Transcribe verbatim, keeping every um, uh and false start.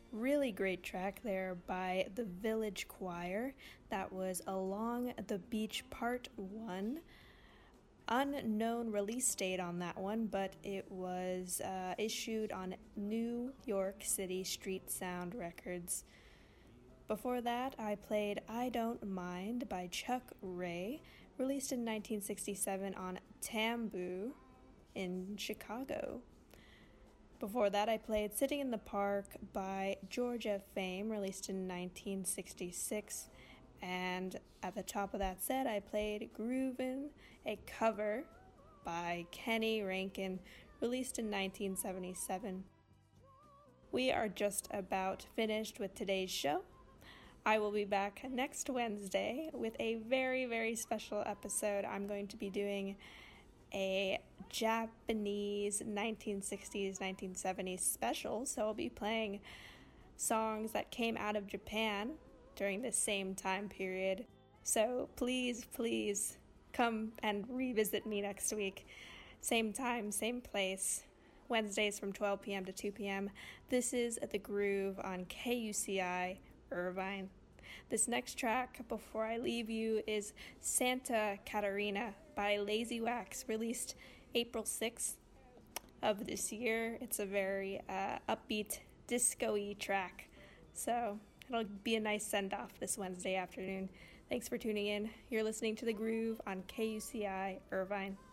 Really great track there by the Village Choir. That was Along the Beach Part one. Unknown release date on that one, but it was uh, issued on New York City Street Sound Records. Before that, I played I Don't Mind by Chuck Rae, released in nineteen sixty-seven on Tambu in Chicago. Before that, I played Sitting in the Park by Georgia Fame, released in nineteen sixty-six. And at the top of that set, I played Groovin', a cover by Kenny Rankin, released in nineteen seventy-seven. We are just about finished with today's show. I will be back next Wednesday with a very, very special episode. I'm going to be doing a Japanese nineteen sixties, nineteen seventies special, so I'll be playing songs that came out of Japan during the same time period. So please, please come and revisit me next week. Same time, same place. Wednesdays from twelve p.m. to two p.m. This is The Groove on K U C I Irvine. This next track before I leave you is Santa Catarina by Lazy Wax, released April sixth of this year. It's a very uh, upbeat, disco-y track, so it'll be a nice send-off this Wednesday afternoon. Thanks for tuning in. You're listening to The Groove on K U C I Irvine.